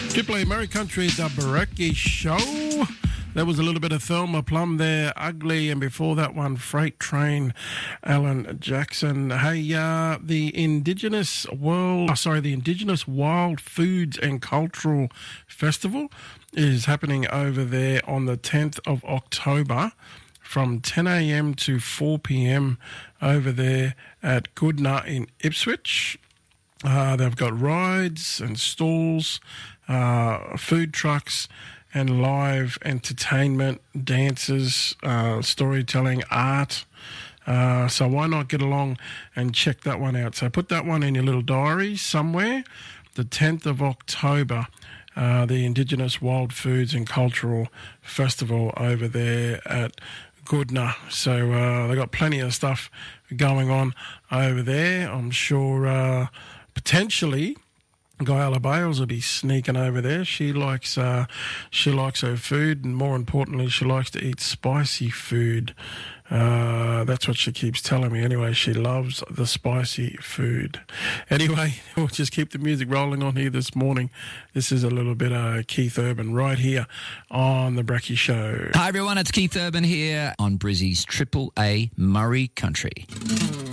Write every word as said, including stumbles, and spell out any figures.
Triple A Murray Country, the Bereki Show. There was a little bit of Thelma Plum there, Ugly, and before that one, Freight Train, Alan Jackson. Hey, uh, the Indigenous World, oh, sorry, the Indigenous Wild Foods and Cultural Festival is happening over there on the tenth of October from ten a.m. to four p.m. over there at Goodna in Ipswich. Uh, they've got rides and stalls, uh, food trucks, and live entertainment, dances, uh, storytelling, art. Uh, so why not get along and check that one out? So put that one in your little diary somewhere. The tenth of October, uh, the Indigenous Wild Foods and Cultural Festival over there at Goodna. So uh, they've got plenty of stuff going on over there. I'm sure uh, potentially Guyala Bales will be sneaking over there. She likes uh, she likes her food, and more importantly, she likes to eat spicy food. Uh, that's what she keeps telling me. Anyway, she loves the spicy food. Anyway, we'll just keep the music rolling on here this morning. This is a little bit of Keith Urban right here on The Bereki Show. Hi, everyone. It's Keith Urban here on Brizzy's Triple A Murray Country.